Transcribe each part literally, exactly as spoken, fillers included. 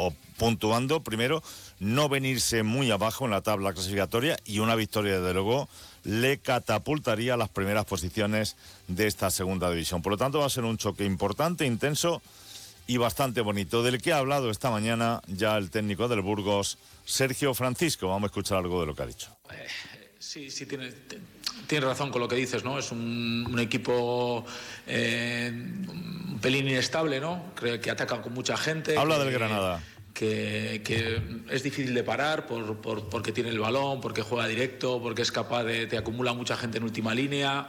o puntuando, primero, no venirse muy abajo en la tabla clasificatoria, y una victoria, desde luego, le catapultaría a las primeras posiciones de esta segunda división. Por lo tanto, va a ser un choque importante, intenso y bastante bonito, del que ha hablado esta mañana ya el técnico del Burgos, Sergio Francisco. Vamos a escuchar algo de lo que ha dicho. Eh, sí, sí, tiene, tiene razón con lo que dices, ¿no? Es un, un equipo eh, un pelín inestable, ¿no? Creo que ataca con mucha gente. Habla que, del Granada. Que, que es difícil de parar por, por, porque tiene el balón, porque juega directo, porque es capaz de... te acumula mucha gente en última línea,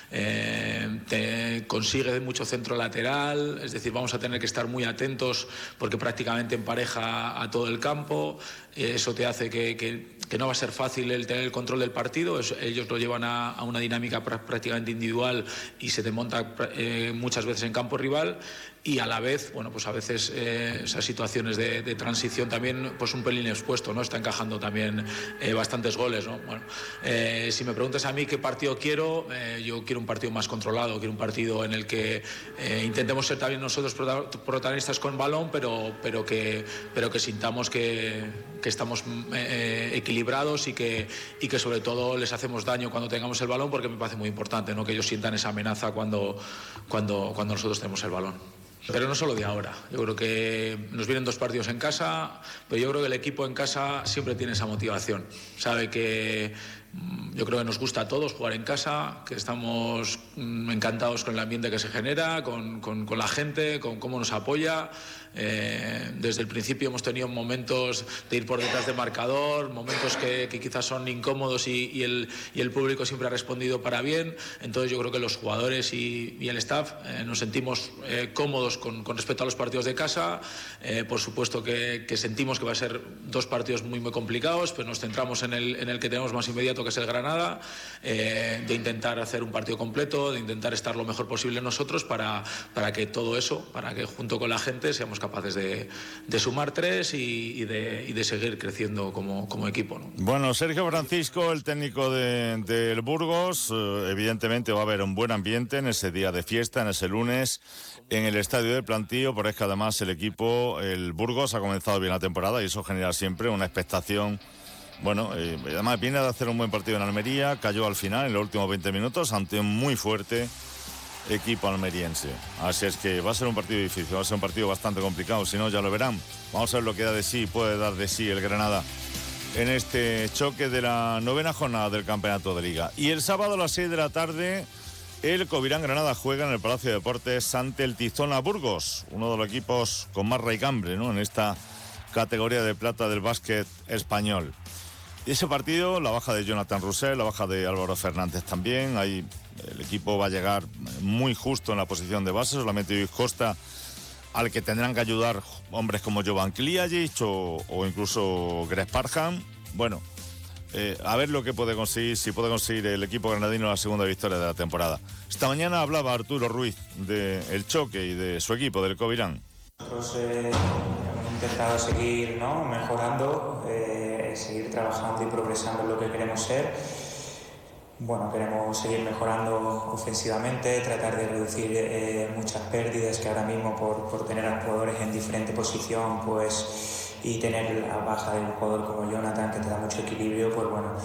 eh, te consigue mucho centro lateral, es decir, vamos a tener que estar muy atentos porque prácticamente empareja a todo el campo. Eso te hace que, que, que no va a ser fácil el tener el control del partido. Eso, ellos lo llevan a, a una dinámica prácticamente individual y se te monta eh, muchas veces en campo rival, y a la vez, bueno, pues a veces eh, esas situaciones de, de transición también, pues un pelín expuesto, ¿no? Está encajando también eh, bastantes goles, ¿no? Bueno, eh, si me preguntas a mí qué partido quiero, eh, yo quiero un partido más controlado, quiero un partido en el que eh, intentemos ser también nosotros protagonistas con balón, pero, pero, que, pero que sintamos que, que estamos eh, equilibrados y que, y que sobre todo les hacemos daño cuando tengamos el balón, porque me parece muy importante, ¿no? Que ellos sientan esa amenaza cuando, cuando, cuando nosotros tenemos el balón. Pero no solo de ahora, yo creo que nos vienen dos partidos en casa, pero yo creo que el equipo en casa siempre tiene esa motivación, sabe que yo creo que nos gusta a todos jugar en casa, que estamos encantados con el ambiente que se genera, con, con, con la gente, con cómo nos apoya. Eh, desde el principio hemos tenido momentos de ir por detrás de marcador, momentos que, que quizás son incómodos y, y, el, y el público siempre ha respondido para bien. Entonces yo creo que los jugadores y, y el staff eh, nos sentimos eh, cómodos con, con respecto a los partidos de casa. Eh, por supuesto que, que sentimos que va a ser dos partidos muy muy complicados, pero nos centramos en el, en el que tenemos más inmediato, que es el Granada, eh, de intentar hacer un partido completo, de intentar estar lo mejor posible nosotros para, para que todo eso, para que junto con la gente seamos capaces de, de sumar tres y, y, de, y de seguir creciendo como, como equipo, ¿no? Bueno, Sergio Francisco, el técnico de, del Burgos, eh, evidentemente va a haber un buen ambiente en ese día de fiesta, en ese lunes, en el estadio del Plantío, porque es que además el equipo, el Burgos, ha comenzado bien la temporada y eso genera siempre una expectación. Bueno, eh, además viene de hacer un buen partido en Almería, cayó al final en los últimos veinte minutos ante un muy fuerte equipo almeriense. Así es que va a ser un partido difícil, va a ser un partido bastante complicado, si no ya lo verán. Vamos a ver lo que da de sí, puede dar de sí el Granada en este choque de la novena jornada del Campeonato de Liga. Y el sábado a las seis de la tarde, el Covirán Granada juega en el Palacio de Deportes ante el Tizona Burgos, uno de los equipos con más raigambre, ¿no?, en esta categoría de plata del básquet español. Y ese partido, la baja de Jonathan Roussel, la baja de Álvaro Fernández también. Ahí el equipo va a llegar muy justo en la posición de base, solamente Luis Costa, al que tendrán que ayudar hombres como Jovan Kliajic o, o incluso Greg Parham. Bueno, eh, a ver lo que puede conseguir, si puede conseguir el equipo granadino la segunda victoria de la temporada. Esta mañana hablaba Arturo Ruiz del choque y de su equipo, del Covirán. Nosotros eh, hemos intentado seguir, ¿no?, mejorando, eh, seguir trabajando y progresando en lo que queremos ser. Bueno, queremos seguir mejorando ofensivamente, tratar de reducir eh, muchas pérdidas que ahora mismo por, por tener a jugadores en diferente posición, pues, y tener la baja de un jugador como Jonathan, que te da mucho equilibrio, pues bueno,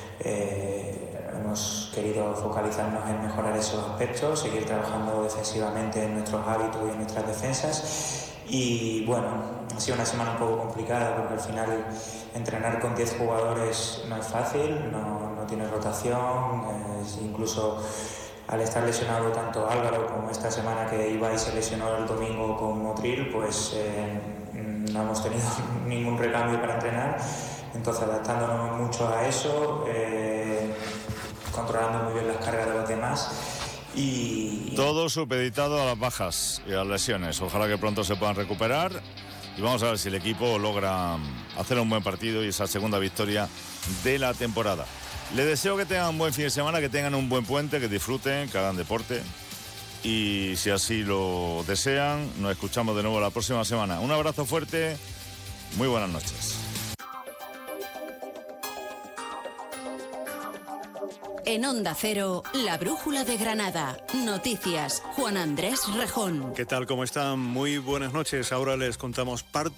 eh, hemos querido focalizarnos en mejorar esos aspectos, seguir trabajando defensivamente en nuestros hábitos y en nuestras defensas. Y bueno, ha sido una semana un poco complicada porque al final entrenar con diez jugadores no es fácil, no, no tiene rotación, es incluso al estar lesionado tanto Álvaro como esta semana que Ibai se lesionó el domingo con Motril, pues eh, no hemos tenido ningún recambio para entrenar, entonces adaptándonos mucho a eso, eh, controlando muy bien las cargas de los demás. Y todo supeditado a las bajas y a las lesiones. Ojalá que pronto se puedan recuperar y vamos a ver si el equipo logra hacer un buen partido y esa segunda victoria de la temporada. Les deseo que tengan un buen fin de semana, que tengan un buen puente, que disfruten, que hagan deporte y si así lo desean, nos escuchamos de nuevo la próxima semana. Un abrazo fuerte, muy buenas noches. En Onda Cero, la Brújula de Granada. Noticias, Juan Andrés Rejón. ¿Qué tal? ¿Cómo están? Muy buenas noches. Ahora les contamos parte